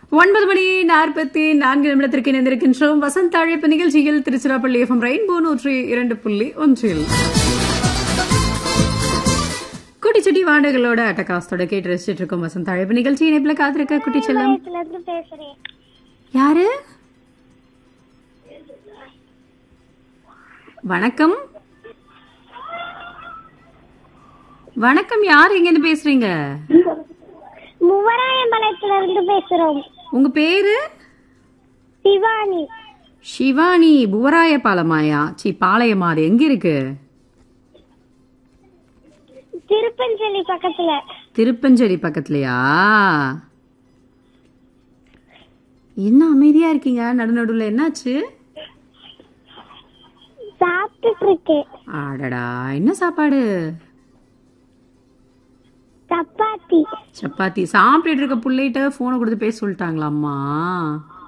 9:44 இணைந்திருக்கின்றோம். வசந்த அழைப்பு நிகழ்ச்சியில் திருச்சிராப்பள்ளி FM ரெயின்போ 102.1 குட்டிச்சுட்டி வாண்டுகளோட அட்டகாசத்தோட கேட்டு ரசிச்சிட்டு இருக்கோம். வசந்த அழைப்பு நிகழ்ச்சி இணைப்புல காத்திருக்க குட்டி செல்லம் யாரு? வணக்கம் வணக்கம், யார் எங்க இருந்து பேசுறீங்க? முவராயம்பாளையத்துல இருந்து பேசுறோம். உங்க பேரு? சிவானி. சிவானி. புவராயபாலமாயா? பாளையமா? அது எங்க இருக்கு? திருப்பஞ்சலி பக்கத்துல. திருப்பஞ்சலி பக்கத்துலயா? என்ன அமைதியா இருக்கீங்க? நடுநடுல என்னாச்சு? சாப்பிட்டு இருக்கேன். ஆடடா, என்ன சாப்பாடு? சப்பாத்தி. சப்பாத்தி. சாப்பிட்டு இருக்க புள்ளைகிட்ட போனை கொடுத்து பேச சொல்லிட்டாங்களா அம்மா?